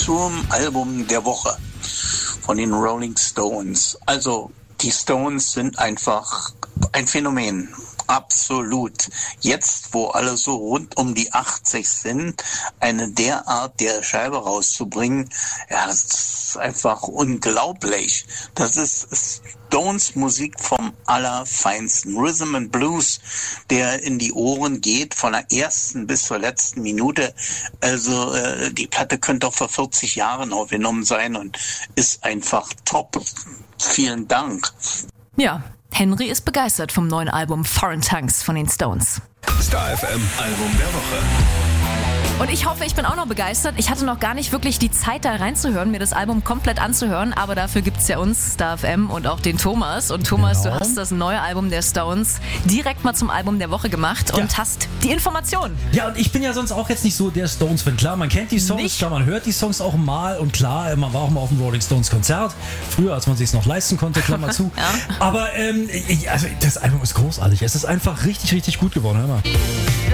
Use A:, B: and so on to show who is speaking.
A: zum Album der Woche von den Rolling Stones. Also die Stones sind einfach ein Phänomen. Absolut. Jetzt, wo alle so rund um die 80 sind, eine derart der Scheibe rauszubringen, ja, das ist einfach unglaublich. Das ist Stones Musik vom Allerfeinsten. Rhythm and Blues, der in die Ohren geht, von der ersten bis zur letzten Minute. Also die Platte könnte auch vor 40 Jahren aufgenommen sein und ist einfach top. Vielen Dank.
B: Ja, Henry ist begeistert vom neuen Album Foreign Tongues von den Stones.
C: Star FM Album der Woche.
B: Und ich hoffe, ich bin auch noch begeistert. Ich hatte noch gar nicht wirklich die Zeit, da reinzuhören, mir das Album komplett anzuhören. Aber dafür gibt's ja uns, Star FM, und auch den Thomas. Und Thomas, Du hast das neue Album der Stones direkt mal zum Album der Woche gemacht und hast die Informationen.
D: Ja, und ich bin ja sonst auch jetzt nicht so der Stones-Fan. Klar, man kennt die Songs, klar, man hört die Songs auch mal. Und klar, man war auch mal auf dem Rolling Stones Konzert. Früher, als man sich's noch leisten konnte, Klammer zu.
B: Ja.
D: Aber also das Album ist großartig. Es ist einfach richtig, richtig gut geworden. Hör mal.